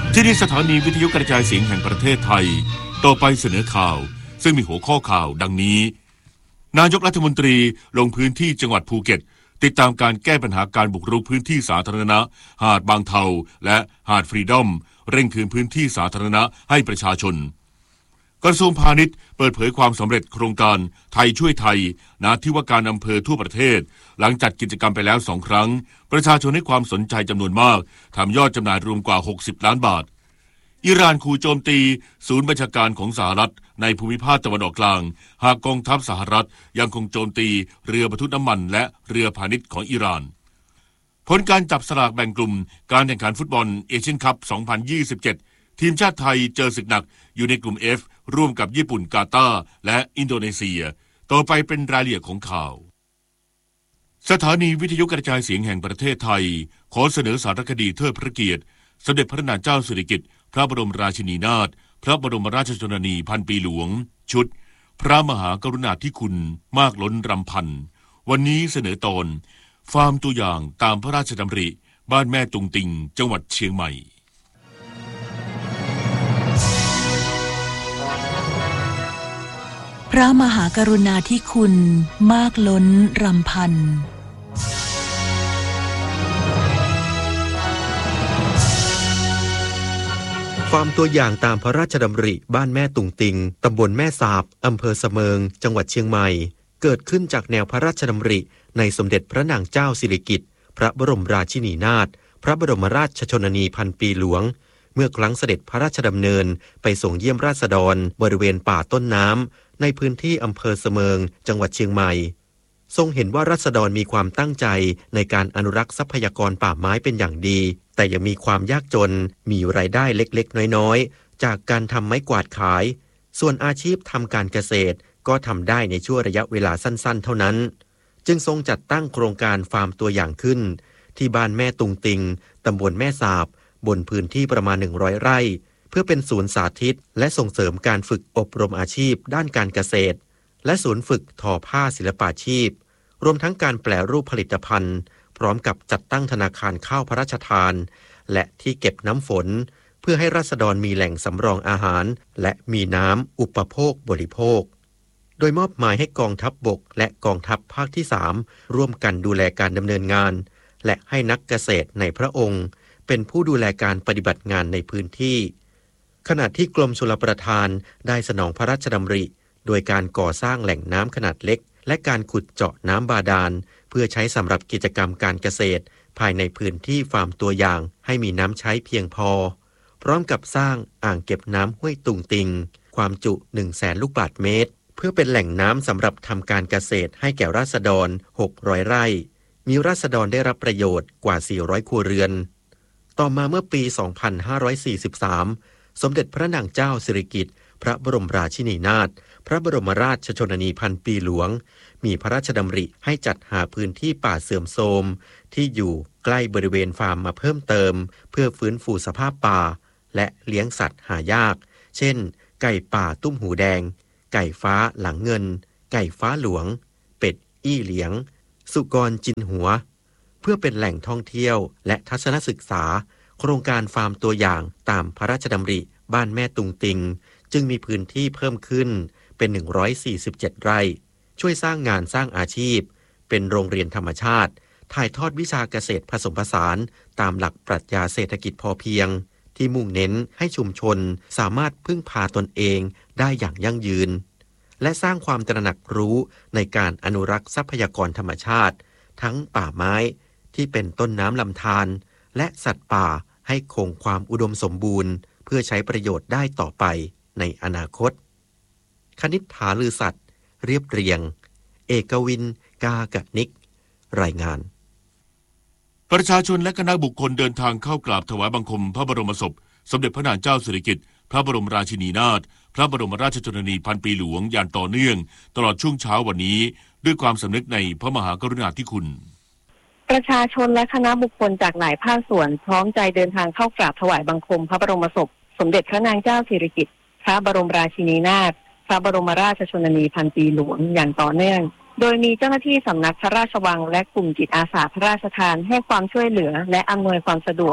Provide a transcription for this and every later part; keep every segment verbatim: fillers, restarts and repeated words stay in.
ที่นี่สถานีวิทยุกระจายเสียงแห่งประเทศไทยต่อไปเสนอข่าวซึ่งมีหัวข้อข่าวดังนี้นายกรัฐมนตรีลงพื้นที่จังหวัดภูเก็ตติดตามการแก้ปัญหาการบุกรุกพื้นที่สาธารณะหาดบางเทาและหาดฟรีดอมเร่งคืนพื้นที่สาธารณะให้ประชาชนกระทรวงพาณิชย์เปิดเผยความสำเร็จโครงการไทยช่วยไทยณที่ว่าการอำเภอทั่วประเทศหลังจัดกิจกรรมไปแล้วสองครั้งประชาชนให้ความสนใจจำนวนมากทำยอดจำหน่ายรวมกว่าหกสิบล้านบาทอิหร่านขู่โจมตีศูนย์บัญชาการของสหรัฐในภูมิภาคตะวันออกกลางหากกองทัพสหรัฐยังคงโจมตีเรือบรรทุกน้ำมันและเรือพาณิชย์ของอิหร่านผลการจับสลากแบ่งกลุ่มการแข่งขันฟุตบอลเอเชียนคัพสองพันยี่สิบเจ็ดทีมชาติไทยเจอศึกหนักอยู่ในกลุ่ม F ร่วมกับญี่ปุ่นกาตาร์และอินโดนีเซียต่อไปเป็นรายละเอียดของข่าวสถานีวิทยุกระจายเสียงแห่งประเทศไทยขอเสนอสารคดีเทิดพระเกียรติสมเด็จพระนางเจ้าสิริกิติ์พระบรมราชินีนาถพระบรมราชชนนีพันปีหลวงชุดพระมหากรุณาธิคุณมากล้นรำพันวันนี้เสนอตอนฟาร์มตัวอย่างตามพระราชดำริบ้านแม่ตุงติงจังหวัดเชียงใหม่พระมหากรุณาธิคุณมากล้นรำพันฟาร์มตัวอย่างตามพระราชดำริบ้านแม่ตุงติงตำบลแม่สาบอำเภอเสมิงจังหวัดเชียงใหม่เกิดขึ้นจากแนวพระราชดำริในสมเด็จพระนางเจ้าสิริกิติ์พระบรมราชินีนาถพระบรมราชชนนีพันปีหลวงเมื่อครั้งเสด็จพระราชดำเนินไปส่งเยี่ยมราษฎรบริเวณป่าต้นน้ำในพื้นที่อำเภอเสมิงจังหวัดเชียงใหม่ทรงเห็นว่าราษฎรมีความตั้งใจในการอนุรักษ์ทรัพยากรป่าไม้เป็นอย่างดีแต่ยังมีความยากจนมีรายได้เล็กๆน้อยๆจากการทำไม้กวาดขายส่วนอาชีพทำการเกษตรก็ทำได้ในช่วงระยะเวลาสั้นๆเท่านั้นจึงทรงจัดตั้งโครงการฟาร์มตัวอย่างขึ้นที่บ้านแม่ตุงติงตำบลแม่สาบบนพื้นที่ประมาณหนึ่งร้อยไร่เพื่อเป็นศูนย์สาธิตและส่งเสริมการฝึกอบรมอาชีพด้านการเกษตรและศูนย์ฝึกทอผ้าศิลปาชีพรวมทั้งการแปรรูปผลิตภัณฑ์พร้อมกับจัดตั้งธนาคารข้าวพระราชทานและที่เก็บน้ำฝนเพื่อให้ราษฎรมีแหล่งสำรองอาหารและมีน้ำอุปโภคบริโภคโดยมอบหมายให้กองทัพบกและกองทัพภาคที่สามร่วมกันดูแลการดำเนินงานและให้นักเกษตรในพระองค์เป็นผู้ดูแลการปฏิบัติงานในพื้นที่ขณะที่กรมชลประทานได้สนองพระราชดำริโดยการก่อสร้างแหล่งน้ำขนาดเล็กและการขุดเจาะน้ำบาดาลเพื่อใช้สำหรับกิจกรรมการเกษตรภายในพื้นที่ฟาร์มตัวอย่างให้มีน้ำใช้เพียงพอพร้อมกับสร้างอ่างเก็บน้ำห้วยตุงติงความจุ หนึ่งแสน ลูกบาศก์เมตรเพื่อเป็นแหล่งน้ำสำหรับทำการเกษตรให้แก่ราษฎรหกร้อยไร่มีราษฎรได้รับประโยชน์กว่าสี่ร้อยครัวเรือนต่อมาเมื่อปีสองพันห้าร้อยสี่สิบสามสมเด็จพระนางเจ้าสิริกิติ์พระบรมราชินีนาถพระบรมราชชนนีพันปีหลวงมีพระราชดำริให้จัดหาพื้นที่ป่าเสื่อมโทรมที่อยู่ใกล้บริเวณฟาร์มมาเพิ่มเติมเพื่อฟื้นฟูสภาพป่าและเลี้ยงสัตว์หายากเช่นไก่ป่าตุ้มหูแดงไก่ฟ้าหลังเงินไก่ฟ้าหลวงเป็ดอี้เหลียงสุกรจินหัวเพื่อเป็นแหล่งท่องเที่ยวและทัศนศึกษาโครงการฟาร์มตัวอย่างตามพระราชดำริบ้านแม่ตุงติงจึงมีพื้นที่เพิ่มขึ้นเป็นหนึ่งร้อยสี่สิบเจ็ดไร่ช่วยสร้างงานสร้างอาชีพเป็นโรงเรียนธรรมชาติถ่ายทอดวิชาเกษตรผสมผสานตามหลักปรัชญาเศรษฐกิจพอเพียงที่มุ่งเน้นให้ชุมชนสามารถพึ่งพาตนเองได้อย่างยั่งยืนและสร้างความตระหนักรู้ในการอนุรักษ์ทรัพยากรธรรมชาติทั้งป่าไม้ที่เป็นต้นน้ำลำธารและสัตว์ป่าให้คงความอุดมสมบูรณ์เพื่อใช้ประโยชน์ได้ต่อไปในอนาคตคณิษฐาลือสัตว์เรียบเรียงเอกวินกากะนิกรายงานประชาชนและคณะบุคคลเดินทางเข้ากราบถวายบังคมพระบรมศพสมเด็จพระนางเจ้าสิริกิติ์พระบรมราชินีนาถพระบรมราชชนนีพันปีหลวงอย่างต่อเนื่องตลอดช่วงเช้าวันนี้ด้วยความสำนึกในพระมหากรุณาธิคุณประชาชนและคณะบุคคลจากหลายภาคส่วนพร้อมใจเดินทางเข้ากราบถวายบังคมพระบรมศพสมเด็จพระนางเจ้าสิริกิติ์พระบรมราชินีนาถพระบรมราชชนนีพันปีหลวงอย่างต่อเนื่องโดยมีเจ้าหน้าที่สำนักพระราชวังและกลุ่มจิตอาสาพระราชทานให้ความช่วยเหลือและอำนวยความสะดวก เ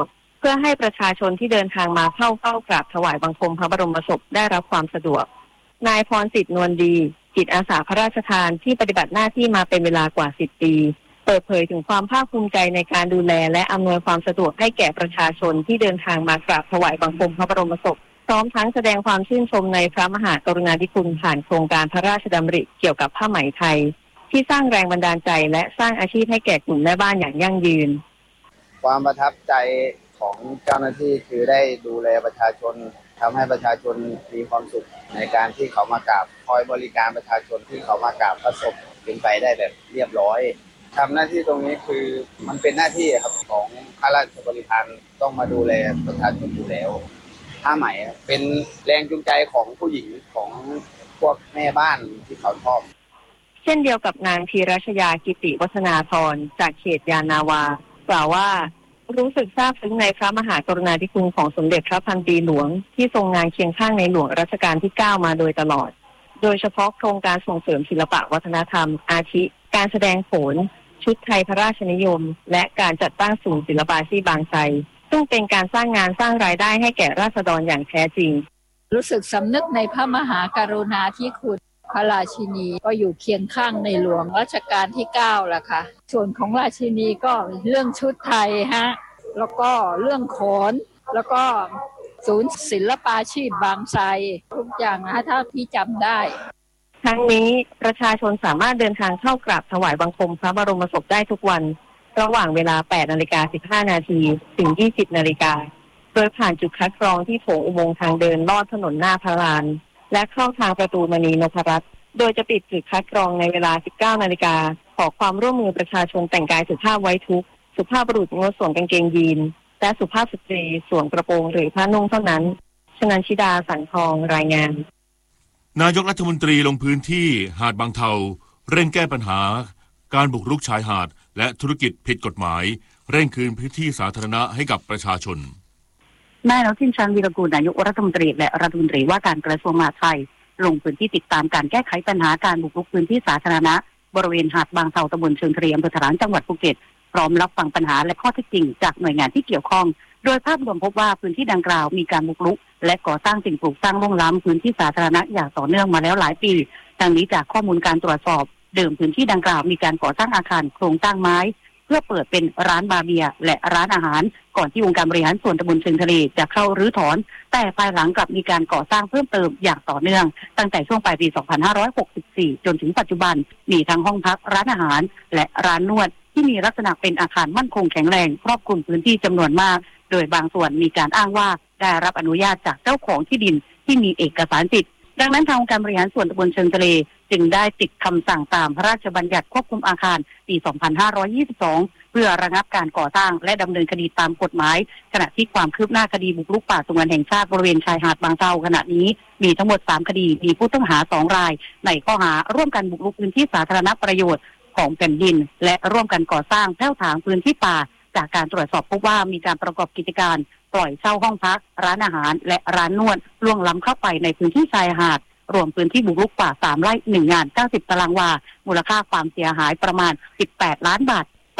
พื่อให้ประชาชนที่เดินทางมาเข้าเฝ้ากราบถวายบังคมพระบรมศพได้รับความสะดวกนายพรสิทธิ์นวลดีจิตอาสาพระราชทานที่ปฏิบัติหน้าที่มาเป็นเวลากว่าสิบปีเปิดเผยถึงความภาคภูมิใจในการดูแลและอำนวยความสะดวกให้แก่ประชาชนที่เดินทางมากราบถวายบังคมพระบรมศพพร้อมทั้งแสดงความชื่นชมในพระมหากรุณาธิคุณผ่านโครงการพระราชดำริเกี่ยวกับผ้าไหมไทยที่สร้างแรงบันดาลใจและสร้างอาชีพให้แก่กลุ่มแม่บ้านอย่างยั่งยืนความประทับใจของเจ้าหน้าที่คือได้ดูแลประชาชนทำให้ประชาชนมีความสุขในการที่เขามากราบคอยบริการประชาชนที่เขามากราบพระศพเป็นไปได้แบบเรียบร้อยทำหน้าที่ตรงนี้คือมันเป็นหน้าที่ครับของข้าราชบริพารต้องมาดูแลประชาชนอยู่แล้วผ้าไหมเป็นแรงจูงใจของผู้หญิงของพวกแม่บ้านที่เขาชอบเช่นเดียวกับนางธีรชยากิติวัฒนาธรจากเขตยานนาวากล่าวว่ารู้สึกซาบซึ้งในพระมหากรุณาธิคุณของสมเด็จพระพันปีหลวงที่ทรงงานเคียงข้างในหลวงรัชกาลที่เก้ามาโดยตลอดโดยเฉพาะโครงการส่งเสริมศิลปะวัฒนธรรมอาทิการแสดงโขนชุดไทยพระราชนิยมและการจัดตั้งศูนย์ศิลปาชีพบางไทรซึ่งเป็นการสร้างงานสร้างรายได้ให้แก่ราษฎรอย่างแท้จริงรู้สึกสำนึกในพระมหากรุณาธิคุณพระราชินีก็อยู่เคียงข้างในหลวงรัชกาลที่เก้าล่ะค่ะส่วนของราชินีก็เรื่องชุดไทยฮะแล้วก็เรื่องโขนแล้วก็ศูนย์ศิลปาชีพบางไทรทุกอย่างนะถ้าพี่จำได้ทั้งนี้ประชาชนสามารถเดินทางเข้ากราบถวายบังคมพระบรมศพได้ทุกวันระหว่างเวลา แปดนาฬิกาสิบห้านาทีถึง ยี่สิบนาฬิกาโดยผ่านจุดคัดกรองที่โถงอุโมงค์ทางเดินลอดถนนหน้าพระลานและเข้าทางประตูมณีนพรัตน์โดยจะปิดจุดคัดกรองในเวลา สิบเก้านาฬิกาขอความร่วมมือประชาชนแต่งกายสุภาพไว้ทุกข์สุภาพบุรุษงดสวมกางเกงยีนและสุภาพสตรีสวมกระโปรงหรือผ้านุ่งเท่านั้นชนันชิดาสังทองรายงานนายกรัฐมนตรีลงพื้นที่หาดบางเทาเร่งแก้ปัญหาการบุกรุกชายหาดและธุรกิจผิดกฎหมายเร่งคืนพื้นที่สาธารณะให้กับประชาชนนายอนุทินชาญวีรกูลนายกรัฐมนตรีและรัฐมนตรีว่าการกระทรวงมหาดไทยลงพื้นที่ติดตามการแก้ไขปัญหาการบุกรุกพื้นที่สาธารณะบริเวณหาดบางเทาตำบลเชิงทะเลอำเภอถลางจังหวัดภูเก็ตพร้อมรับฟังปัญหาและข้อเท็จจริงจากหน่วยงานที่เกี่ยวข้องโดยภาพรวมพบว่าพื้นที่ดังกล่าวมีการบุกรุกและก่อสร้างสิ่งปลูกสร้างล่วงล้ำพื้นที่สาธารณะอย่างต่อเนื่องมาแล้วหลายปีดังนี้จากข้อมูลการตรวจสอบเดิมพื้นที่ดังกล่าวมีการก่อสร้างอาคารโครงสร้างไม้เพื่อเปิดเป็นร้านบาร์เบียร์และร้านอาหารก่อนที่องค์การบริหารส่วนตำบลเชิงทะเลจะเข้ารื้อถอนแต่ภายหลังกลับมีการก่อสร้างเพิ่มเติมอย่างต่อเนื่องตั้งแต่ช่วงปลายปี สองพันห้าร้อยหกสิบสี่ จนถึงปัจจุบันมีทั้งห้องพักร้านอาหารและร้านนวดที่มีลักษณะเป็นอาคารมั่นคงแข็งแรงครอบคลุมพื้นที่จำนวนมากโดยบางส่วนมีการอ้างว่าได้รับอนุญาตจากเจ้าของที่ดินที่มีเอกสารสิทธิ์ดังนั้นทางองค์การบริหารส่วนตำบลเชิงทะเลจึงได้ติดคำสั่งตามพระราชบัญญัติควบคุมอาคารปี สองพันห้าร้อยยี่สิบสอง เพื่อระงับการก่อสร้างและดำเนินคดีตามกฎหมายขณะที่ความคืบหน้าคดีบุกรุกป่าสงวนแห่งชาติบริเวณชายหาดบางเทาขณะนี้มีทั้งหมดสามคดีมีผู้ต้องหาสองรายในข้อหาร่วมกันบุกรุกพื้นที่สาธารณประโยชน์ของแผ่นดินและร่วมกันก่อสร้างแผ่วถางพื้นที่ป่าจากการตรวจสอบพบว่ามีการประกอบกิจการปล่อยเช่าห้องพักร้านอาหารและร้านนวดล่วงล้ำเข้าไปในพื้นที่ชายหาดรวมพื้นที่บุกรุกป่าสามไร่หนึ่งงานเก้าสิบตารางวามูลค่าความเสียหายประมาณสิบแปดล้านบาท